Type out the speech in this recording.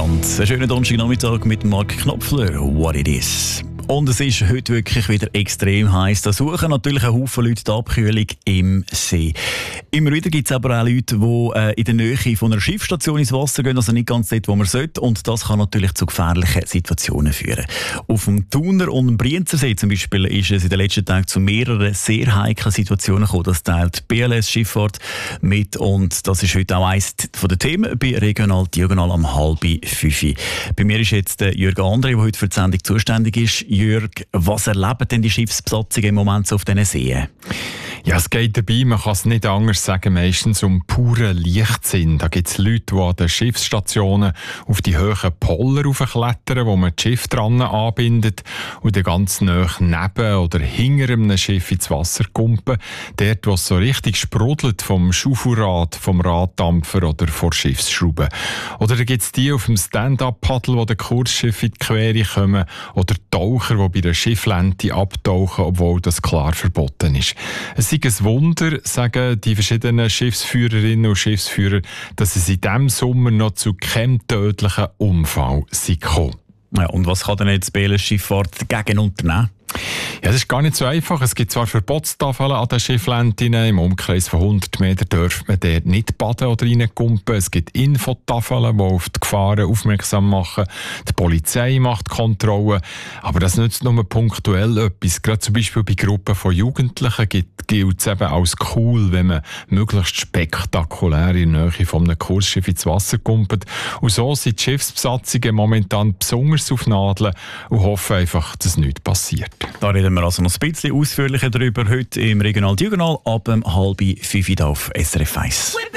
miteinander. Einen schönen Donnerstagnachmittag mit Marc Knopfler. What it is. Und es ist heute wirklich wieder extrem heiß. Da suchen natürlich ein Haufen Leute die Abkühlung im See. Immer wieder gibt es aber auch Leute, die in der Nähe von einer Schiffsstation ins Wasser gehen, also nicht ganz dort, wo man sollte. Und das kann natürlich zu gefährlichen Situationen führen. Auf dem Thuner und dem Brienzersee zum Beispiel ist es in den letzten Tagen zu mehreren sehr heiklen Situationen gekommen. Das teilt BLS Schifffahrt mit und das ist heute auch eines der Themen bei Regional Diagonal am 4:30. Bei mir ist jetzt Jürg André, der heute für die Sendung zuständig ist. Jürg, was erleben denn die Schiffsbesatzungen im Moment so auf diesen Seen? Ja, es geht dabei, man kann es nicht anders sagen, meistens um puren Leichtsinn. Da gibt es Leute, die an den Schiffsstationen auf die hohen Poller raufklettern, wo man das Schiff dran anbindet und dann ganz nahe neben oder hinter einem Schiff ins Wasser kumpen. Dort, wo es so richtig sprudelt vom Schaufelrad, vom Raddampfer oder vor Schiffsschrauben. Oder da gibt es die auf dem Stand-up-Paddel, die den Kursschiff in die Quere kommen, oder Taucher, die bei der Schifflente abtauchen, obwohl das klar verboten ist. Es ist ein Wunder, sagen die verschiedenen Schiffsführerinnen und Schiffsführer, dass es in diesem Sommer noch zu keinem tödlichen Unfall gekommen. Ja, und was kann denn jetzt BLS Schifffahrt dagegen unternehmen? Ja, das ist gar nicht so einfach. Es gibt zwar Verbotstafeln an den Schifflenten. Im Umkreis von 100 Metern darf man dort nicht baden oder reinkumpen. Es gibt Infotafeln, die auf die Gefahren aufmerksam machen. Die Polizei macht Kontrollen. Aber das nützt nur punktuell etwas. Gerade zum Beispiel bei Gruppen von Jugendlichen gilt es eben als cool, wenn man möglichst spektakulär in der Nähe von einem Kursschiff ins Wasser kumpelt. Und so sind die Schiffsbesatzungen momentan besonders auf Nadeln und hoffen einfach, dass nichts passiert. Da reden wir also noch ein bisschen ausführlicher darüber heute im Regional Diagonal ab 4:30 auf SRF 1.